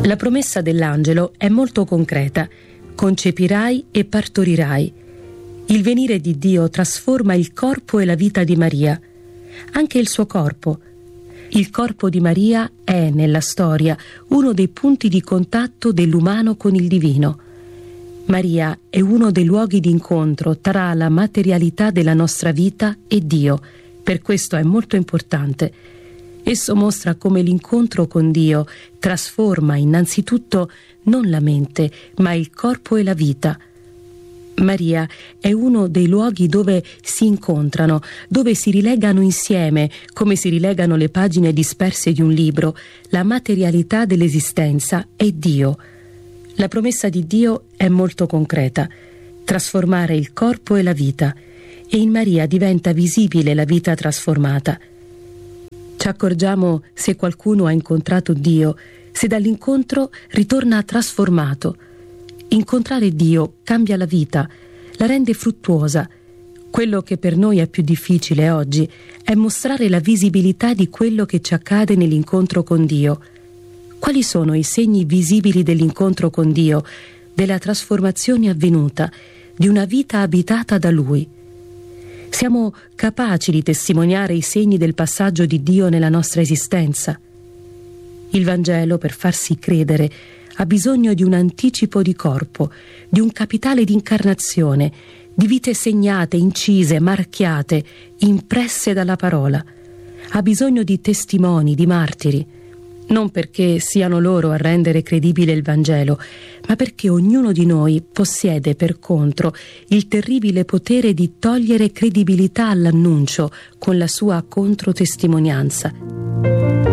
La promessa dell'angelo è molto concreta: concepirai e partorirai. Il venire di Dio trasforma il corpo e la vita di Maria, anche il suo corpo. Il corpo di Maria è, nella storia, uno dei punti di contatto dell'umano con il divino. Maria è uno dei luoghi di incontro tra la materialità della nostra vita e Dio. Per questo è molto importante. Esso mostra come l'incontro con Dio trasforma innanzitutto non la mente, ma il corpo e la vita. Maria è uno dei luoghi dove si incontrano, dove si rilegano insieme, come si rilegano le pagine disperse di un libro, la materialità dell'esistenza e Dio. La promessa di Dio è molto concreta: trasformare il corpo e la vita, e in Maria diventa visibile la vita trasformata. Ci accorgiamo se qualcuno ha incontrato Dio, se dall'incontro ritorna trasformato. Incontrare Dio cambia la vita, la rende fruttuosa. Quello che per noi è più difficile oggi è mostrare la visibilità di quello che ci accade nell'incontro con Dio. Quali sono i segni visibili dell'incontro con Dio, della trasformazione avvenuta, di una vita abitata da Lui? Siamo capaci di testimoniare i segni del passaggio di Dio nella nostra esistenza? Il Vangelo, per farsi credere, ha bisogno di un anticipo di corpo, di un capitale di incarnazione, di vite segnate, incise, marchiate, impresse dalla parola. Ha bisogno di testimoni, di martiri, non perché siano loro a rendere credibile il Vangelo, ma perché ognuno di noi possiede per contro il terribile potere di togliere credibilità all'annuncio con la sua controtestimonianza.